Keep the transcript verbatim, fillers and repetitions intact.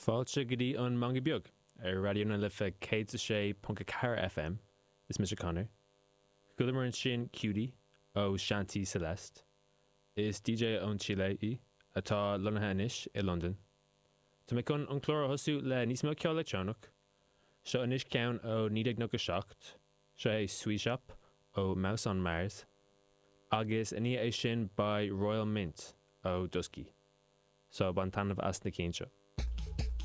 Fáilte go dtí an manga beag ar radio na lifa céad sa sé punca ceathair F M is Mister Connor. Gula mar an sin Cutie ó Shanty Celeste is D J ón Chile í atá lonathe inis i London. Tá mé chun an clór hosú le níos mó ceol electrónach, seo inis ceann ó nídeag nó go seacht, seo é Sweet Shop ó Mouse on Mars, agus iní é sin by Royal Mint ó Dusky, so ban tanmh as na cínseo.